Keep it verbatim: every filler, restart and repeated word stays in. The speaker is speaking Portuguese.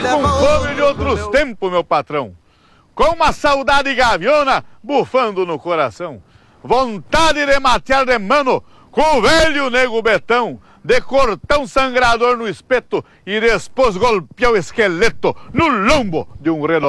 com fome de outros tempos, meu patrão. Com uma saudade gaviona bufando no coração. Vontade de matear de mano com o velho nego Betão, de cortar um sangrador no espeto e depois golpear o esqueleto no lombo de um renomado.